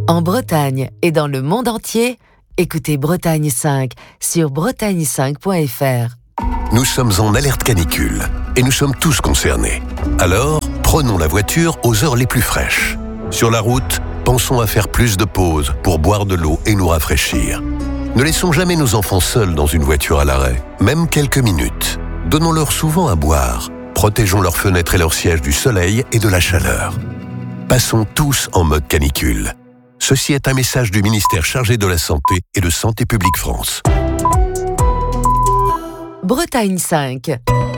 En Bretagne et dans le monde entier, écoutez Bretagne 5 sur bretagne5.fr. Nous sommes en alerte canicule et nous sommes tous concernés. Alors, prenons la voiture aux heures les plus fraîches. Sur la route, pensons à faire plus de pauses pour boire de l'eau et nous rafraîchir. Ne laissons jamais nos enfants seuls dans une voiture à l'arrêt, même quelques minutes. Donnons-leur souvent à boire. Protégeons leurs fenêtres et leurs sièges du soleil et de la chaleur. Passons tous en mode canicule. Ceci est un message du ministère chargé de la Santé et de Santé publique France. Bretagne 5.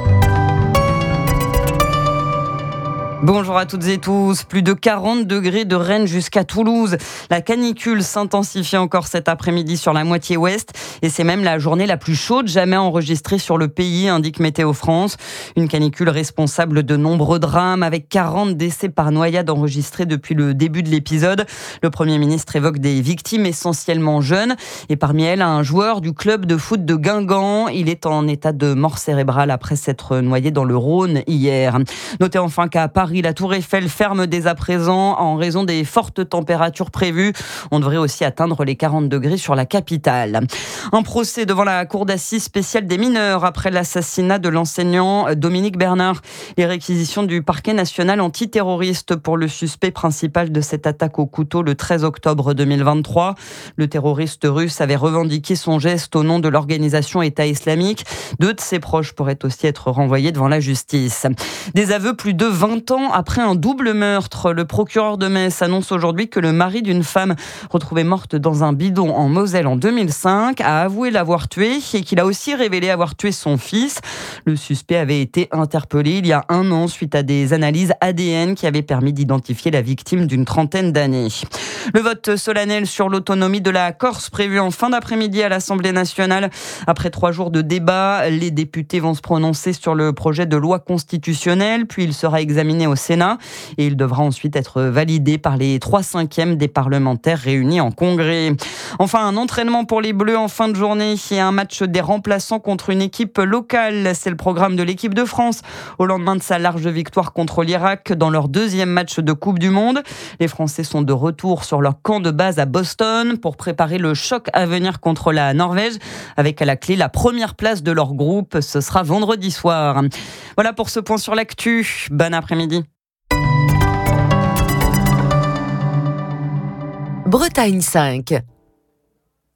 Bonjour à toutes et tous. Plus de 40 degrés de Rennes jusqu'à Toulouse. La canicule s'intensifie encore cet après-midi sur la moitié ouest et c'est même la journée la plus chaude jamais enregistrée sur le pays, indique Météo France. Une canicule responsable de nombreux drames avec 40 décès par noyade enregistrés depuis le début de l'épisode. Le Premier ministre évoque des victimes essentiellement jeunes et parmi elles un joueur du club de foot de Guingamp. Il est en état de mort cérébrale après s'être noyé dans le Rhône hier. Notez enfin qu'à Paris, la Tour Eiffel ferme dès à présent en raison des fortes températures prévues. On devrait aussi atteindre les 40 degrés sur la capitale. Un procès devant la cour d'assises spéciale des mineurs après l'assassinat de l'enseignant Dominique Bernard. Les réquisitions du parquet national antiterroriste pour le suspect principal de cette attaque au couteau le 13 octobre 2023. Le terroriste russe avait revendiqué son geste au nom de l'organisation État islamique. 2 de ses proches pourraient aussi être renvoyés devant la justice. Des aveux plus de 20 ans après un double meurtre. Le procureur de Metz annonce aujourd'hui que le mari d'une femme retrouvée morte dans un bidon en Moselle en 2005 a avoué l'avoir tuée et qu'il a aussi révélé avoir tué son fils. Le suspect avait été interpellé il y a 1 an suite à des analyses ADN qui avaient permis d'identifier la victime d'une trentaine d'années. Le vote solennel sur l'autonomie de la Corse prévu en fin d'après-midi à l'Assemblée nationale. Après 3 jours de débat, les députés vont se prononcer sur le projet de loi constitutionnelle, puis il sera examiné au Sénat et il devra ensuite être validé par les 3/5 des parlementaires réunis en congrès. Enfin, un entraînement pour les Bleus en fin de journée et un match des remplaçants contre une équipe locale. C'est le programme de l'équipe de France au lendemain de sa large victoire contre l'Irak dans leur 2e match de Coupe du Monde. Les Français sont de retour sur leur camp de base à Boston pour préparer le choc à venir contre la Norvège avec à la clé la première place de leur groupe. Ce sera vendredi soir. Voilà pour ce point sur l'actu. Bon après-midi. Bretagne 5.